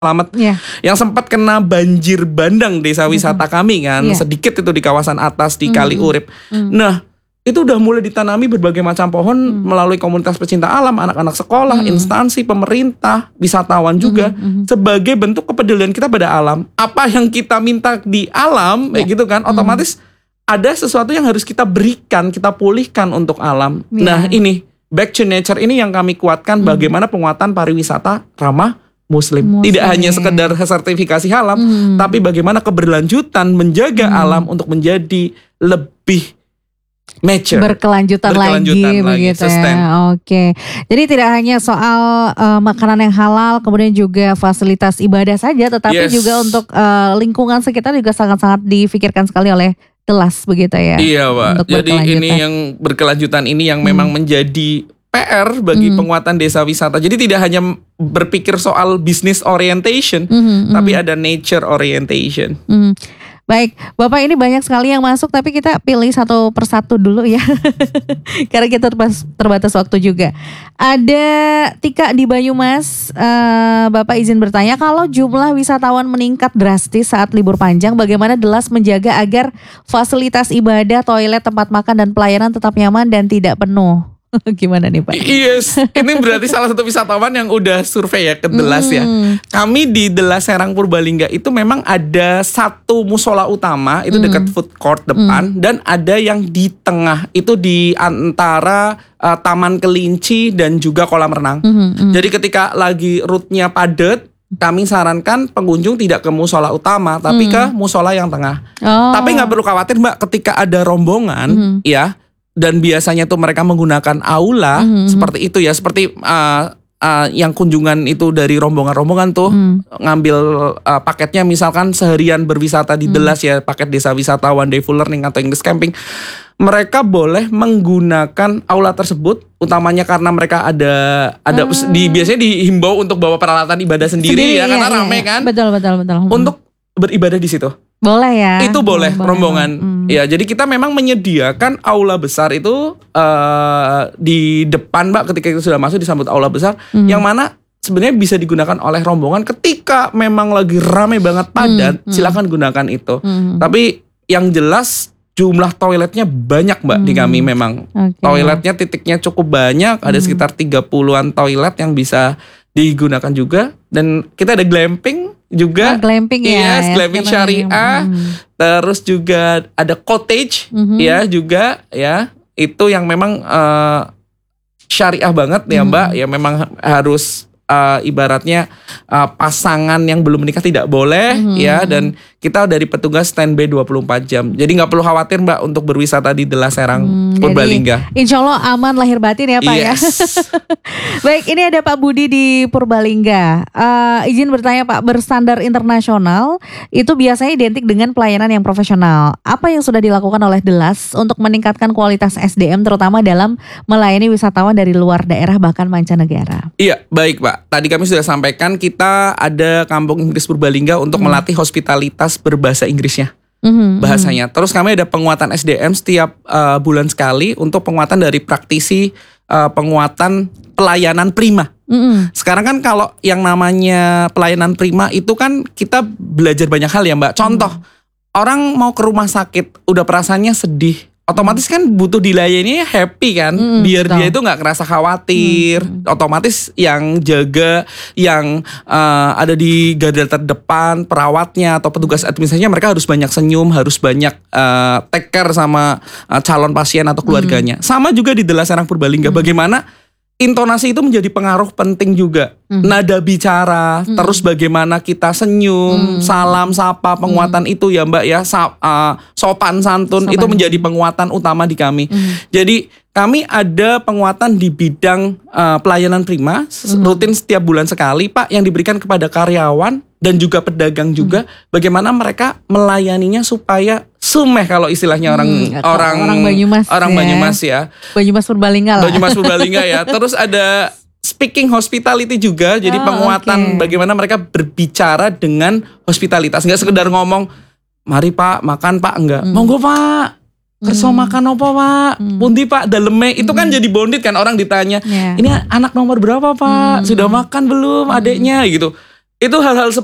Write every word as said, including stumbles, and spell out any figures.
Selamat yeah. yang sempat kena banjir bandang desa wisata mm-hmm. kami kan, yeah. sedikit itu di kawasan atas di mm-hmm. Kali Urip. Mm-hmm. Nah, itu udah mulai ditanami berbagai macam pohon mm-hmm. melalui komunitas pecinta alam, anak-anak sekolah, mm-hmm. instansi pemerintah, wisatawan juga mm-hmm. sebagai bentuk kepedulian kita pada alam. Apa yang kita minta di alam, yeah. kayak gitu kan, otomatis mm-hmm. ada sesuatu yang harus kita berikan, kita pulihkan untuk alam. Yeah. Nah, ini Back to Nature ini yang kami kuatkan mm-hmm. bagaimana penguatan pariwisata ramah Muslim. Muslim. Tidak hanya sekedar sertifikasi halal, hmm. tapi bagaimana keberlanjutan menjaga hmm. alam untuk menjadi lebih mature, berkelanjutan, berkelanjutan lagi, lagi begitu ya. Oke. Jadi tidak hanya soal uh, makanan yang halal, kemudian juga fasilitas ibadah saja, tetapi yes. juga untuk uh, lingkungan sekitar juga sangat-sangat difikirkan sekali oleh Delas, begitu ya. Iya, Pak. Jadi ini yang berkelanjutan ini yang memang hmm. menjadi P R bagi mm. penguatan desa wisata. Jadi tidak hanya berpikir soal business orientation, mm-hmm, tapi mm. ada nature orientation. Mm. Baik, Bapak, ini banyak sekali yang masuk, tapi kita pilih satu persatu dulu ya. Karena kita terbatas waktu juga. Ada Tika di Banyumas, uh, Bapak izin bertanya, kalau jumlah wisatawan meningkat drastis saat libur panjang, bagaimana Delas menjaga agar fasilitas ibadah, toilet, tempat makan, dan pelayanan tetap nyaman dan tidak penuh? Gimana nih, Pak? Yes, ini berarti salah satu wisatawan yang udah survei ya ke Delas hmm. ya. Kami di Delas Serang Purbalingga itu memang ada satu musola utama itu hmm. dekat food court depan hmm. dan ada yang di tengah itu di antara uh, Taman Kelinci dan juga kolam renang. Hmm. Hmm. Jadi ketika lagi route-nya padat, kami sarankan pengunjung tidak ke musola utama tapi hmm. ke musola yang tengah. Oh. Tapi nggak perlu khawatir, Mbak, ketika ada rombongan hmm. ya. Dan biasanya tuh mereka menggunakan aula mm-hmm. seperti itu ya, seperti uh, uh, yang kunjungan itu dari rombongan-rombongan tuh mm. ngambil uh, paketnya misalkan seharian berwisata di mm. Delas ya, paket desa wisata one day full learning atau English camping. Mereka boleh menggunakan aula tersebut utamanya karena mereka ada ada uh. di biasanya dihimbau untuk bawa peralatan ibadah sendiri, sendiri ya, ya karena iya, rame iya. kan. Betul betul betul. Untuk beribadah di situ. Boleh ya. Itu boleh, boleh rombongan. Hmm. Ya, jadi kita memang menyediakan aula besar itu uh, di depan, Mbak, ketika kita sudah masuk disambut aula besar hmm. yang mana sebenarnya bisa digunakan oleh rombongan ketika memang lagi ramai banget padat, hmm. Hmm. silakan gunakan itu. Hmm. Tapi yang jelas jumlah toiletnya banyak, Mbak, hmm. di kami memang. Okay. Toiletnya titiknya cukup banyak, ada hmm. sekitar tiga puluhan toilet yang bisa digunakan juga, dan kita ada glamping juga, oh, glamping ya, yes, ya, glamping syariah, hmm. terus juga ada cottage hmm. ya juga ya, itu yang memang uh, syariah banget ya, Mbak, hmm. ya memang harus uh, ibaratnya uh, pasangan yang belum menikah tidak boleh hmm. ya, dan kita dari petugas standby dua puluh empat jam. Jadi nggak perlu khawatir, Mbak, untuk berwisata di Delas Serang hmm, Purbalingga. Insya Allah aman lahir batin ya, Pak, yes. ya. Baik, ini ada Pak Budi di Purbalingga. Uh, izin bertanya, Pak, berstandar internasional itu biasanya identik dengan pelayanan yang profesional. Apa yang sudah dilakukan oleh Delas untuk meningkatkan kualitas S D M terutama dalam melayani wisatawan dari luar daerah bahkan mancanegara? Iya, baik, Pak. Tadi kami sudah sampaikan kita ada Kampung Inggris Purbalingga untuk hmm. melatih hospitalitas berbahasa Inggrisnya, mm-hmm, bahasanya. Mm-hmm. Terus kami ada penguatan S D M setiap uh, bulan sekali untuk penguatan dari praktisi uh, penguatan pelayanan prima. Mm-hmm. Sekarang kan kalau yang namanya pelayanan prima itu kan kita belajar banyak hal ya, Mbak. Contoh, mm-hmm. orang mau ke rumah sakit udah perasaannya sedih, otomatis kan butuh dilayani happy kan, mm, biar betul. Dia itu nggak ngerasa khawatir. Mm. Otomatis yang jaga, yang uh, ada di garda terdepan, perawatnya atau petugas administrasinya, mereka harus banyak senyum, harus banyak uh, take care sama uh, calon pasien atau keluarganya. Mm. Sama juga di Delas Serang Purbalingga, mm. bagaimana intonasi itu menjadi pengaruh penting juga. Mm. Nada bicara, mm. terus bagaimana kita senyum, mm. salam, sapa, penguatan mm. itu ya, Mbak ya, Sa- uh, sopan santun sopan. Itu menjadi penguatan utama di kami. Mm. Jadi kami ada penguatan di bidang uh, pelayanan prima, mm. rutin setiap bulan sekali, Pak, yang diberikan kepada karyawan dan juga pedagang juga, mm. bagaimana mereka melayaninya supaya sumeh kalau istilahnya orang hmm, orang orang Banyumas orang ya. Banyumas ya. Banyumas Purbalingga lah. Banyumas Purbalingga ya. Terus ada speaking hospitality juga. Jadi oh, penguatan okay. bagaimana mereka berbicara dengan hospitalitas. Enggak sekedar ngomong, "Mari Pak, makan Pak." Enggak. Hmm. "Monggo Pak. Kerso hmm. makan apa Pak? Hmm. Pundi Pak daleme?" Itu kan hmm. jadi bondit kan, orang ditanya, yeah. "Ini anak nomor berapa Pak? Hmm. Sudah makan belum adiknya?" gitu. Itu hal-hal